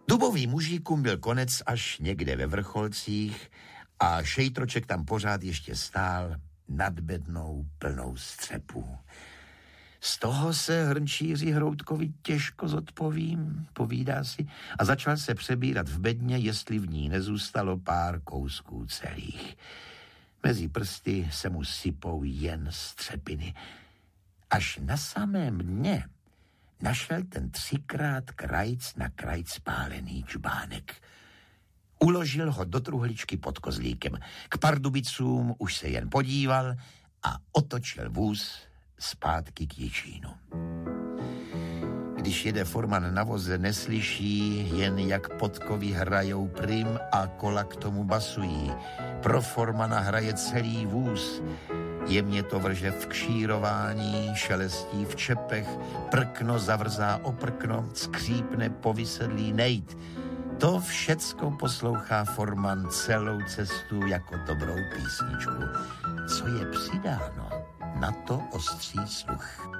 Dubovým mužíkům byl konec až někde ve Vrcholcích a Šejtroček tam pořád ještě stál nad bednou plnou střepů. Z toho se hrnčíři Hroutkovi těžko zodpovím, povídá si, a začal se přebírat v bedně, jestli v ní nezůstalo pár kousků celých. Mezi prsty se mu sypou jen střepiny. Až na samém dně našel ten 3krát krajc na krajc spálený čbánek. Uložil ho do truhličky pod kozlíkem. K Pardubicům už se jen podíval a otočil vůz zpátky k Jičínu. Když jede forman na voze, neslyší jen, jak podkovy hrajou prim a kola k tomu basují. Pro formana hraje celý vůz. Jemně to vrže v kšírování, šelestí v čepech, prkno zavrzá o prkno, skřípne povysedlý nejt. To všecko poslouchá forman celou cestu jako dobrou písničku. Co je přidáno, na to ostří sluch.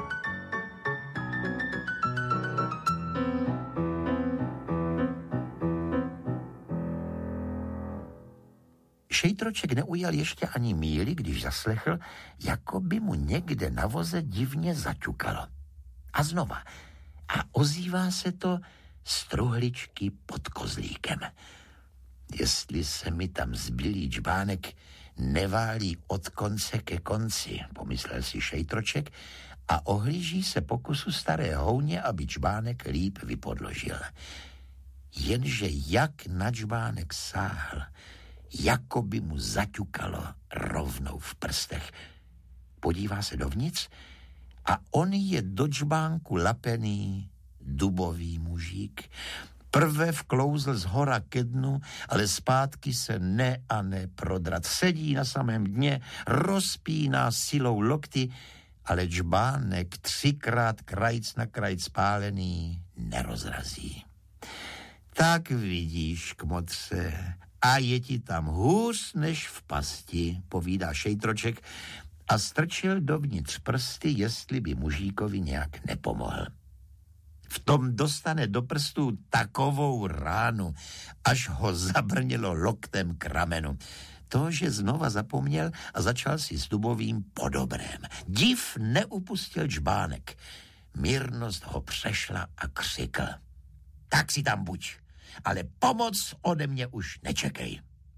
Šejtroček neujal ještě ani míli, když zaslechl, jako by mu někde na voze divně zaťukalo. A znova. A ozývá se to z truhličky pod kozlíkem. Jestli se mi tam zbylý džbánek neválí od konce ke konci, pomyslel si Šejtroček a ohlíží se pokusu staré houně, aby džbánek líp vypodložil. Jenže jak na džbánek sáhl, jako by mu zaťukalo rovnou v prstech. Podívá se dovnitř a on je do džbánku lapený dubový mužík. Prve vklouzl z hora ke dnu, ale zpátky se ne a ne prodrat. Sedí na samém dně, rozpíná silou lokty, ale džbánek 3krát krajc na krajc spálený nerozrazí. Tak vidíš, kmotře, a je ti tam hůř než v pasti, povídá Šejtroček a strčil dovnitř prsty, jestli by mužíkovi nějak nepomohl. V tom dostane do prstů takovou ránu, až ho zabrnilo loktem k ramenu. To, že znova zapomněl a začal si s dubovým po dobrém. Div neupustil džbánek. Mírnost ho přešla a křikl. Tak si tam buď, ale pomoc ode mě už nečekej.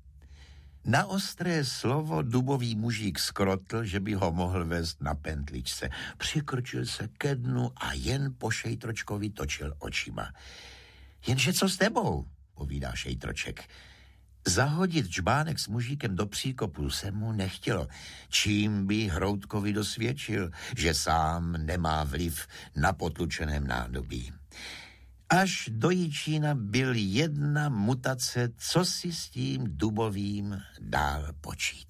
Na ostré slovo dubový mužík skrotl, že by ho mohl vést na pentličce. Přikrčil se ke dnu a jen po Šejtročkovi točil očima. Jenže co s tebou, povídá Šejtroček. Zahodit džbánek s mužíkem do příkopu se mu nechtělo, čím by Hroutkovi dosvědčil, že sám nemá vliv na potlučeném nádobí. Až do Jičína byl jedna mutace, co si s tím dubovým dál počít.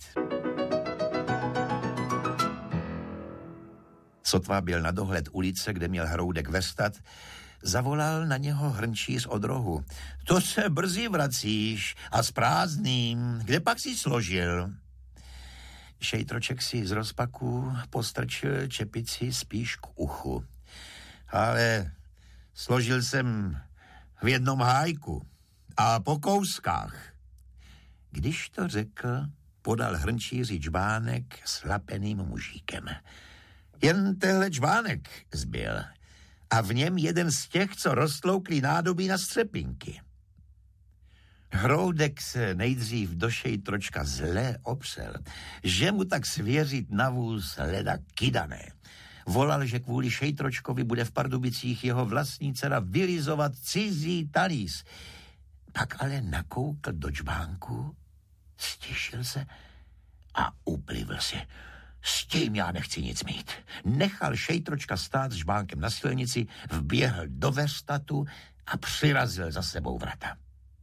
Sotva byl na dohled ulice, kde měl Hroudek vestat, zavolal na něho hrnčíř od rohu. To se brzy vracíš a s prázdným, kde pak si složil? Šejtroček si z rozpaku postrčil čepici spíš k uchu. Ale složil jsem v jednom hájku a po kouskách. Když to řekl, podal hrnčíři džbánek s lapeným mužíkem. Jen tenhle džbánek zbyl a v něm jeden z těch, co roztloukli nádobí na střepinky. Hroudek se nejdřív do Šejtročka zle opřel, že mu tak svěřit na vůz leda kydané. Volal, že kvůli Šejtročkovi bude v Pardubicích jeho vlastní dcera vylizovat cizí talíř. Pak ale nakoukl do džbánku, stišil se a uplivl si. S tím já nechci nic mít. Nechal Šejtročka stát s džbánkem na silnici, vběhl do verstatu a přirazil za sebou vrata.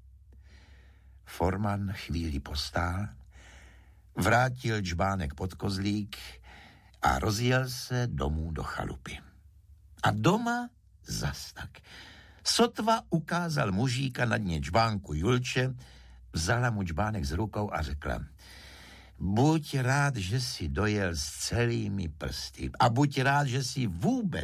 Forman chvíli postál, vrátil džbánek pod kozlík a rozjel se domů do chalupy. A doma zas tak. Sotva ukázal mužíka na dně džbánku Julče, vzala mu džbánek z rukou a řekla: buď rád, že jsi dojel s celými prsty a buď rád, že jsi vůbec